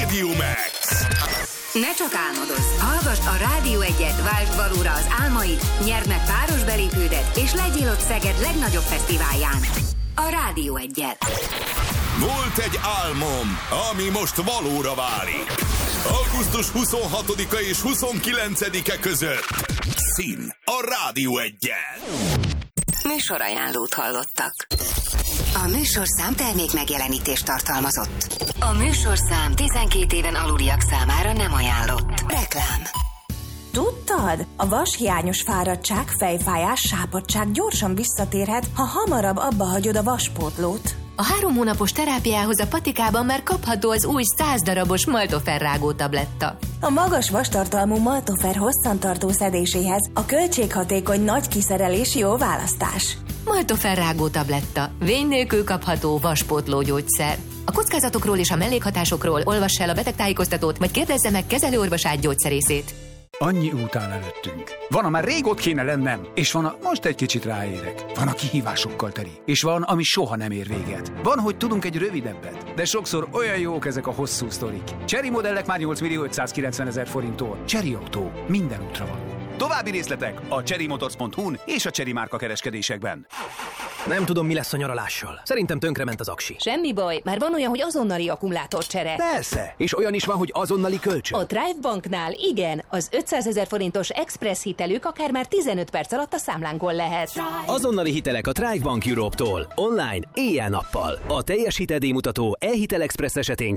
Radio Max. Ne csak álmodozz, hallgasd a Rádió 1-et, váltsd valóra az álmaid, nyerd meg páros belépődet, és legyél ott Szeged legnagyobb fesztiválján. A Rádió 1-et. Volt egy álmom, ami most valóra válik. Augusztus 26-a és 29-e között. Szín a Rádió 1-jel. Műsorajánlót hallottak. A műsorszám termék megjelenítést tartalmazott. A műsorszám 12 éven aluliak számára nem ajánlott. Reklám. Tudtad? A vashiányos fáradtság, fejfájás, sápadtság gyorsan visszatérhet, ha hamarabb abba hagyod a vaspótlót. A 3 hónapos terápiához a patikában már kapható az új 100 darabos Maltofer rágó tabletta. A magas vastartalmú Maltofer hosszantartó szedéséhez a költséghatékony nagy kiszerelés jó választás. Maltofer rágó tabletta. Vény nélkül kapható vaspótló gyógyszer. A kockázatokról és a mellékhatásokról olvass el a betegtájékoztatót, vagy kérdezze meg kezelőorvosát gyógyszerészét. Annyi út áll előttünk. Van, amár rég ott kéne lennem, és van, most egy kicsit ráérek. Van, a kihívásokkal teli, és van, ami soha nem ér véget. Van, hogy tudunk egy rövidebbet, de sokszor olyan jók ezek a hosszú sztorik. Chery modellek már 8.590.000 forinttól. Chery Autó. Minden útra van. További részletek a cherrymotors.hu-n és a Chery márka kereskedésekben. Nem tudom, mi lesz a nyaralással. Szerintem tönkrement az aksi. Semmi baj, már van olyan, hogy azonnali akkumulátorcsere. Persze, és olyan is van, hogy azonnali kölcsön. A Drive Banknál igen, az 500 000 forintos express hitelük akár már 15 perc alatt a számlánkon lehet. Azonnali hitelek a Drive Bank Europe-tól. Online, éjjel-nappal. A teljes hiteldíjmutató e-hitel express esetén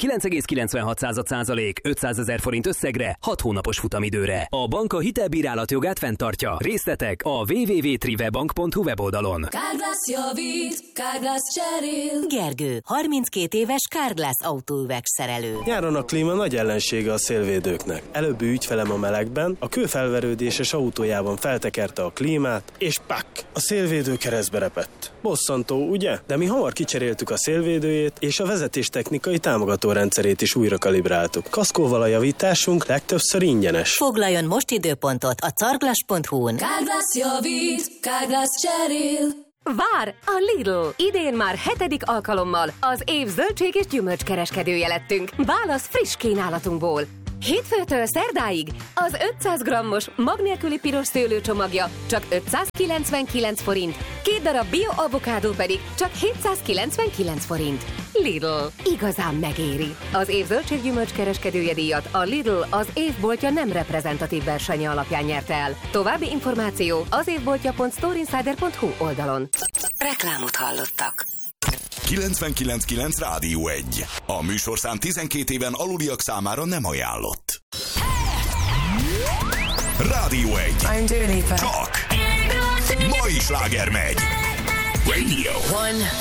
9,96%, 500 000 forint összegre, 6 hónapos futamidőre. A bank a hitelbírálat jogát fenntartja. Részletek a www.trivebank.hu weboldalon. Carglass javít, Carglass cserél. Gergő, 32 éves Carglass autóüvegszerelő. Nyáron a klíma nagy ellensége a szélvédőknek. Előbbi ügyfelem a melegben, a kőfelverődéses autójában feltekerte a klímát, és pak! A szélvédő keresztbe repett. Bosszantó, ugye? De mi hamar kicseréltük a szélvédőjét, és a vezetéstechnikai támogató rendszerét is újra kalibráltuk. Kaszkóval a javításunk legtöbbször ingyenes. Foglaljon most időpontot a carglass.hu-n. Carglass javít, Carglass cserél. Vár a Lidl! Idén már 7. alkalommal az év zöldség és gyümölcs kereskedője lettünk. Válasz friss kínálatunkból. Hétfőtől szerdáig az 500 grammos mag nélküli piros szőlőcsomagja csak 599 forint, 2 darab bio avokádó pedig csak 799 forint. Lidl. Igazán megéri. Az év zöldséggyümölcs kereskedője díjat a Lidl az évboltja nem reprezentatív versenye alapján nyerte el. További információ az évboltja.storeinsider.hu oldalon. Reklámot hallottak. 99.9 Rádió 1. A műsorszám 12 éven aluliak számára nem ajánlott. Rádió 1. I'm Dua Lipa. Csak mai sláger megy. Radio 1.